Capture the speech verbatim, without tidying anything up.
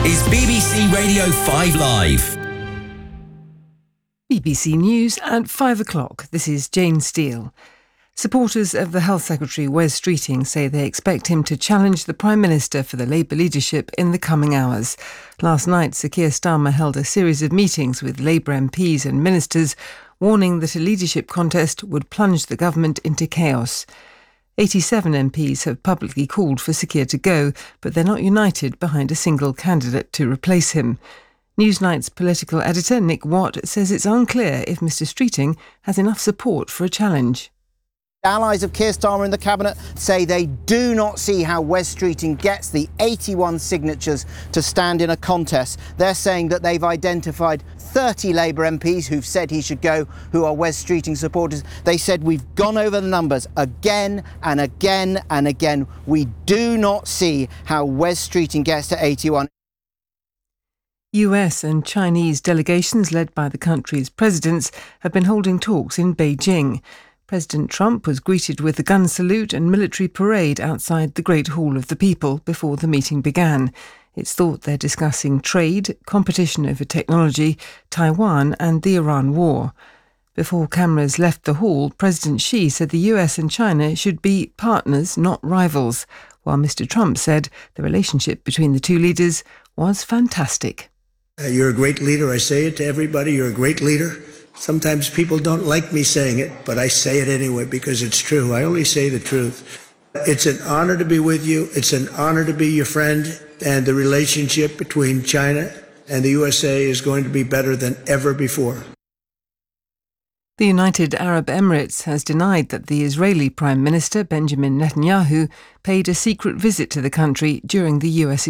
is B B C Radio five Live. B B C News at five o'clock. This is Jane Steele. Supporters of the Health Secretary Wes Streeting say they expect him to challenge the Prime Minister for the Labour leadership in the coming hours. Last night, Sir Keir Starmer held a series of meetings with Labour M Ps and ministers, warning that a leadership contest would plunge the government into chaos. eighty-seven M Ps have publicly called for Sir Keir to go, but they're not united behind a single candidate to replace him. Newsnight's political editor Nick Watt says it's unclear if Mr Streeting has enough support for a challenge. Allies of Keir Starmer in the Cabinet say they do not see how Wes Streeting gets the eighty-one signatures to stand in a contest. They're saying that they've identified thirty Labour M Ps who've said he should go, who are Wes Streeting supporters. They said we've gone over the numbers again and again and again. We do not see how Wes Streeting gets to eighty-one. U S and Chinese delegations led by the country's presidents have been holding talks in Beijing. President Trump was greeted with a gun salute and military parade outside the Great Hall of the People before the meeting began. It's thought they're discussing trade, competition over technology, Taiwan and the Iran war. Before cameras left the hall, President Xi said the U S and China should be partners, not rivals, while Mr Trump said the relationship between the two leaders was fantastic. Uh, you're a great leader. I say it to everybody. You're a great leader. Sometimes people don't like me saying it, but I say it anyway because it's true. I only say the truth. It's an honor to be with you. It's an honor to be your friend. And the relationship between China and the U S A is going to be better than ever before. The United Arab Emirates has denied that the Israeli Prime Minister Benjamin Netanyahu paid a secret visit to the country during the U S